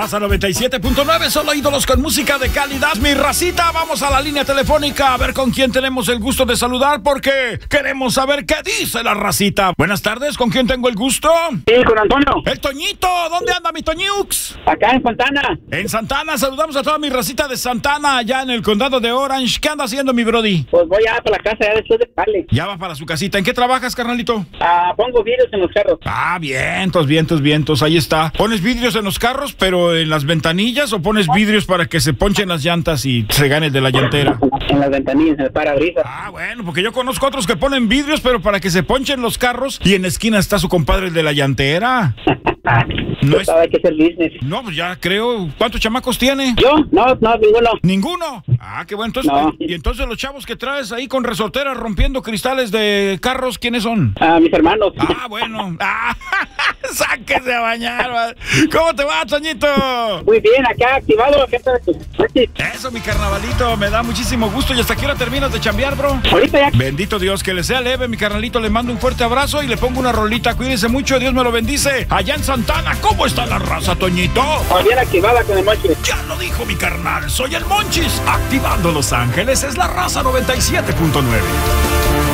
Raza 97.9, solo ídolos con música de calidad. Mi racita, vamos a la línea telefónica a ver con quién tenemos el gusto de saludar porque queremos saber qué dice la racita. Buenas tardes, ¿con quién tengo el gusto? Sí, con Antonio. El Toñito, ¿dónde anda mi Toñux? Acá en Santana. En Santana, saludamos a toda mi racita de Santana, allá en el condado de Orange. ¿Qué anda haciendo mi brody? Pues voy a para la casa ya después de Cali. Ya va para su casita. ¿En qué trabajas, carnalito? Pongo vidrios en los carros. Ah, vientos, ahí está. ¿Pones vidrios en los carros, pero en las ventanillas o pones vidrios para que se ponchen las llantas y se gane de la llantera? En las ventanillas, en el parabrisas. Ah, bueno, porque yo conozco otros que ponen vidrios, pero para que se ponchen los carros y en la esquina está su compadre el de la llantera. No es... Hay que hacer business. No, pues ya creo. ¿Cuántos chamacos tiene? ¿Yo? No, ninguno. ¿Ninguno? Ah, qué bueno. Entonces, no. Y entonces los chavos que traes ahí con resorteras rompiendo cristales de carros, ¿quiénes son? Mis hermanos. Ah, bueno. Sáquese a bañar. ¿Cómo te va, Toñito? Muy bien, acá activado. Eso, mi carnavalito, me da muchísimo gusto. ¿Y hasta qué hora terminas de chambear, bro? Ahorita ya. Bendito Dios, que le sea leve, mi carnalito. Le mando un fuerte abrazo y le pongo una rolita. Cuídense mucho, Dios me lo bendice. Allá en Santana, ¿cómo está la raza, Toñito? Bien activada con el Monchis. Ya lo dijo mi carnal, soy el Monchis. Activando Los Ángeles, es la raza 97.9.